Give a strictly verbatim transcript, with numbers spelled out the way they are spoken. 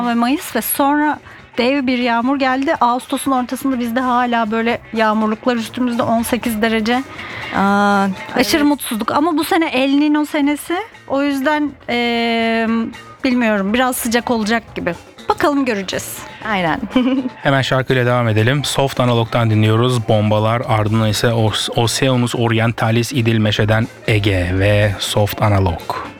ve Mayıs ve sonra dev bir yağmur geldi. Ağustos'un ortasında bizde hala böyle yağmurluklar üstümüzde on sekiz derece. Aa, Aşırı evet. mutsuzduk ama bu sene El Niño senesi. O yüzden ee, bilmiyorum, biraz sıcak olacak gibi. Bakalım, göreceğiz. Aynen. Hemen şarkıyla devam edelim. Soft Analog'dan dinliyoruz. Bombalar, ardından ise Os- Oceanus Orientalis İdil Meşe'den Ege ve Soft Analog.